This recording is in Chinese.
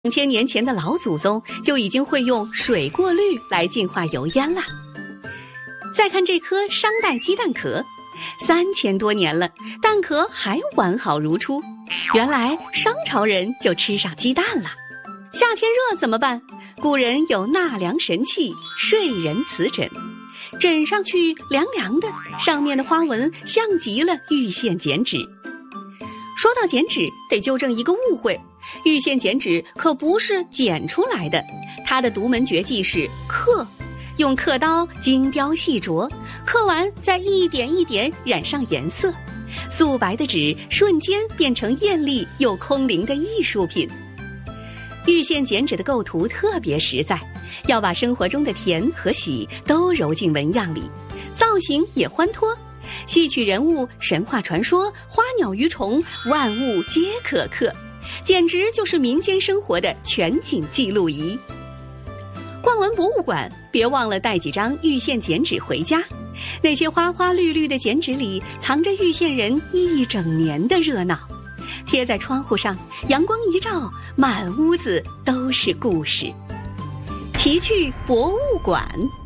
2000年前的老祖宗就已经会用水过滤来净化油烟了。再看这颗商代鸡蛋壳，3000多年了，蛋壳还完好如初。原来商朝人就吃上鸡蛋了。夏天热怎么办？古人有纳凉神器睡人瓷枕，枕上去凉凉的，上面的花纹像极了玉线剪纸。说到剪纸，得纠正一个误会，玉线剪纸可不是剪出来的，它的独门绝技是刻，用刻刀精雕细琢，刻完再一点一点染上颜色，素白的纸瞬间变成艳丽又空灵的艺术品。玉线剪纸的构图特别实在，要把生活中的甜和喜都揉进纹样里，造型也欢脱，戏曲人物、神话传说、花鸟鱼虫，万物皆可刻，简直就是民间生活的全景记录仪。逛完博物馆，别忘了带几张玉线剪纸回家，那些花花绿绿的剪纸里藏着玉线人一整年的热闹，贴在窗户上，阳光一照，满屋子都是故事。奇趣博物馆。